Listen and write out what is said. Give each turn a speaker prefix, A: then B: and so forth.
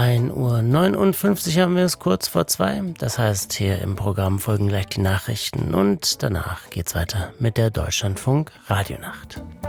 A: 1:59 Uhr haben wir es, kurz vor 2. Das heißt, hier im Programm folgen gleich die Nachrichten und danach geht's weiter mit der Deutschlandfunk Radionacht.